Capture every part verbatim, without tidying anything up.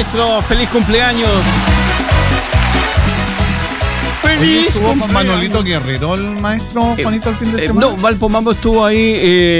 maestro. Feliz cumpleaños. Feliz ¿Estuvo cumpleaños. Con Manolito Guerrero el maestro Juanito el fin de eh, semana? No, Valpo Mambo estuvo ahí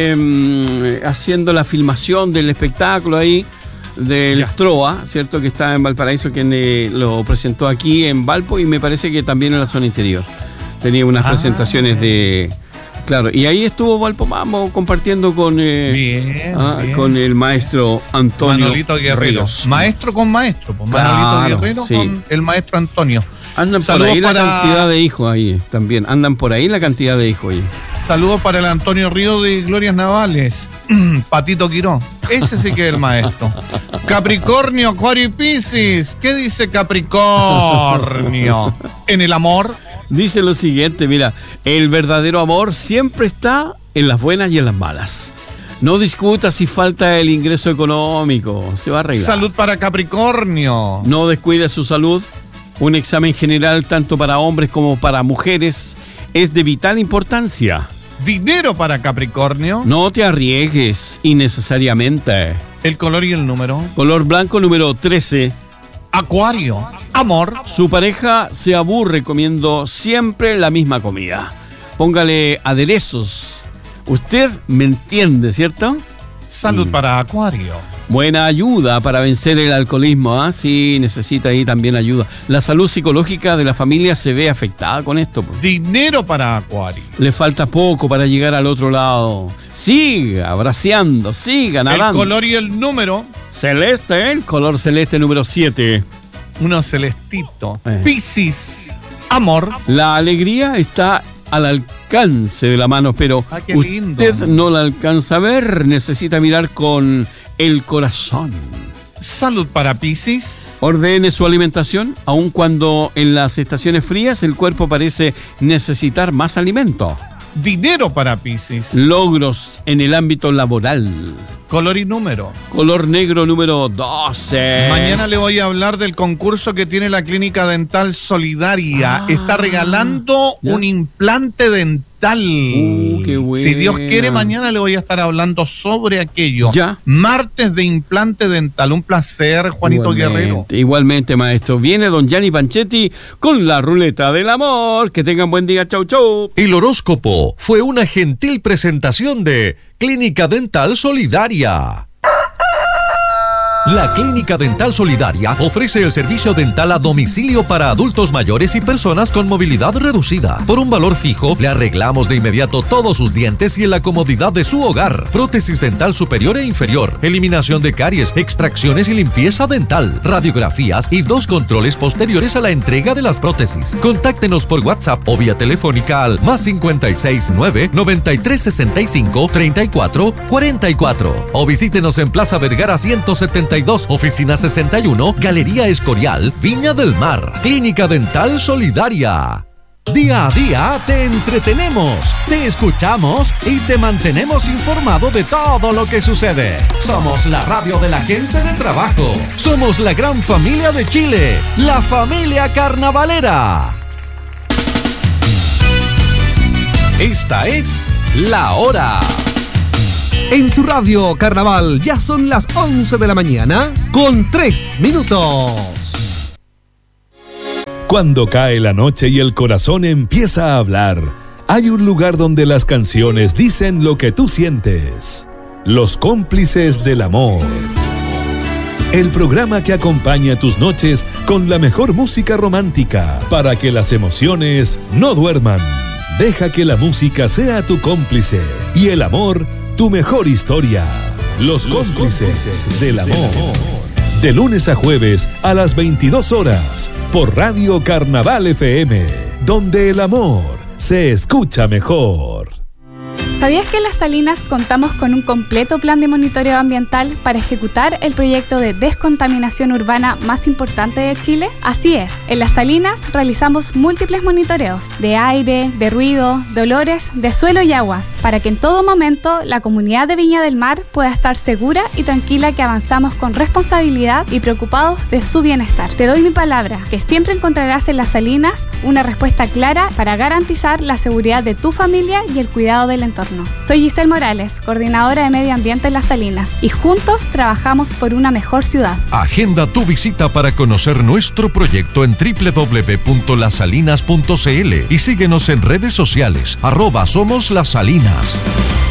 eh, haciendo la filmación del espectáculo ahí del ya. Trova, ¿cierto? Que está en Valparaíso, quien eh, lo presentó aquí en Valpo y me parece que también en la zona interior. Tenía unas ah, presentaciones bien. de... Claro, y ahí estuvo Valpo Mambo compartiendo con, eh, bien, ah, bien. con el maestro Antonio Manolito Guerrero. Ríos. Maestro con maestro, pues claro, Manolito Guerrero sí. con el maestro Antonio. Andan Saludos por ahí para... la cantidad de hijos ahí también. Andan por ahí la cantidad de hijos ahí. Saludos para el Antonio Ríos de Glorias Navales. Patito Quiró. Ese sí que es el maestro. Capricornio, Acuario y Piscis. ¿Qué dice Capricornio? En el amor. Dice lo siguiente, mira, el verdadero amor siempre está en las buenas y en las malas. No discuta si falta el ingreso económico, se va a arreglar. Salud para Capricornio. No descuide su salud. Un examen general tanto para hombres como para mujeres es de vital importancia. Dinero para Capricornio. No te arriesgues innecesariamente. El color y el número. Color blanco número trece. Acuario. Amor. Su pareja se aburre comiendo siempre la misma comida. Póngale aderezos. Usted me entiende, ¿cierto? Salud mm. para Acuario. Buena ayuda para vencer el alcoholismo, ¿ah? ¿eh? Sí, necesita ahí también ayuda. La salud psicológica de la familia se ve afectada con esto. Pues. Dinero para Acuario. Le falta poco para llegar al otro lado. Siga braceando, siga nadando. El color y el número. Celeste, el color celeste número siete. Uno celestito. Eh. Piscis. Amor. La alegría está al alcance de la mano, pero ah, qué lindo. Usted no la alcanza a ver, necesita mirar con el corazón. Salud para Piscis. Ordene su alimentación, aun cuando en las estaciones frías el cuerpo parece necesitar más alimento. Dinero para Piscis. Logros en el ámbito laboral. Color y número. Color negro número doce. Mañana le voy a hablar del concurso que tiene la Clínica Dental Solidaria. Ah, Está regalando ¿ya? un implante dental. Uh, qué bueno. Si Dios quiere, mañana le voy a estar hablando sobre aquello. Ya. Martes de implante dental. Un placer, Juanito igualmente, Guerrero. Igualmente, maestro. Viene don Gianni Panchetti con la ruleta del amor. Que tengan buen día. Chau, chau. El horóscopo fue una gentil presentación de Clínica Dental Solidaria. La Clínica Dental Solidaria ofrece el servicio dental a domicilio para adultos mayores y personas con movilidad reducida. Por un valor fijo, le arreglamos de inmediato todos sus dientes y en la comodidad de su hogar. Prótesis dental superior e inferior, eliminación de caries, extracciones y limpieza dental, radiografías y dos controles posteriores a la entrega de las prótesis. Contáctenos por WhatsApp o vía telefónica al más cincuenta y seis nueve, noventa y tres sesenta y cinco, treinta y cuatro cuarenta y cuatro o visítenos en Plaza Vergara ciento setenta y dos, Oficina sesenta y uno, Galería Escorial, Viña del Mar. Clínica Dental Solidaria. Día a día te entretenemos, te escuchamos y te mantenemos informado de todo lo que sucede. Somos la radio de la gente de trabajo. Somos la gran familia de Chile, la familia carnavalera. Esta es La Hora. En su radio Carnaval ya son las once de la mañana con tres minutos. Cuando cae la noche y el corazón empieza a hablar, hay un lugar donde las canciones dicen lo que tú sientes. Los cómplices del amor. El programa que acompaña tus noches con la mejor música romántica para que las emociones no duerman. Deja que la música sea tu cómplice y el amor tu mejor historia. Los, Los cómplices, cómplices del amor. Del amor. De lunes a jueves a las veintidós horas por Radio Carnaval F M, donde el amor se escucha mejor. ¿Sabías que en Las Salinas contamos con un completo plan de monitoreo ambiental para ejecutar el proyecto de descontaminación urbana más importante de Chile? Así es, en Las Salinas realizamos múltiples monitoreos de aire, de ruido, de olores, de suelo y aguas, para que en todo momento la comunidad de Viña del Mar pueda estar segura y tranquila que avanzamos con responsabilidad y preocupados de su bienestar. Te doy mi palabra, que siempre encontrarás en Las Salinas una respuesta clara para garantizar la seguridad de tu familia y el cuidado del entorno. entorno. Soy Giselle Morales, coordinadora de Medio Ambiente en Las Salinas, y juntos trabajamos por una mejor ciudad. Agenda tu visita para conocer nuestro proyecto en doble u doble u doble u punto las salinas punto c l y síguenos en redes sociales, arroba Somos Las Salinas.